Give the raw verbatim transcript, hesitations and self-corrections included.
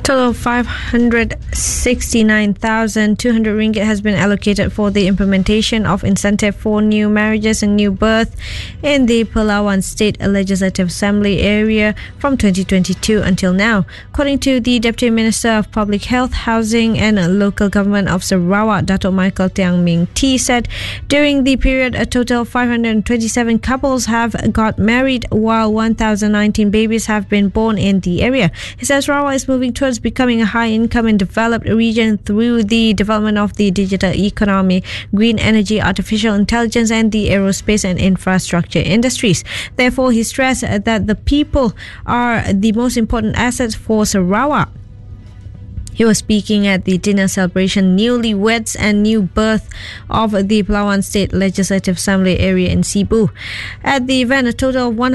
Total of five hundred sixty-nine thousand two hundred ringgit has been allocated for the implementation of incentive for new marriages and new birth in the Palawan State Legislative Assembly area from twenty twenty-two until now. According to the Deputy Minister of Public Health, Housing and Local Government of Sarawak, Dato' Michael Tiang Ming T, said during the period a total of five hundred twenty-seven couples have got married while one thousand nineteen babies have been born in the area. He says Sarawak is moving towards becoming a high-income and developed region through the development of the digital economy, green energy, artificial intelligence and the aerospace and infrastructure industries. Therefore, he stressed that the people are the most important assets for Sarawak. He was speaking at the dinner celebration Newlyweds and New Birth of the Palawan State Legislative Assembly area in Cebu. At the event, a total of one